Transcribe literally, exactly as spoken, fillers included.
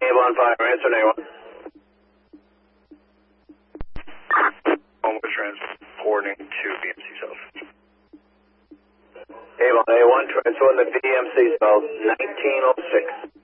Avon five, answer A one. One, we're transporting to B M C South. Avon A one, transferring to B M C South, nineteen oh six.